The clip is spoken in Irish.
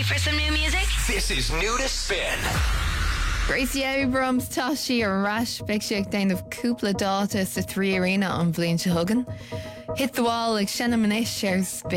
for some new music? This is New to Spin. Gracie Abrams Tashi ar ras beag déanamh cúpla dáta sa 3 Arena an bhliain se thugan. Hit the wall like Shannon Manish shares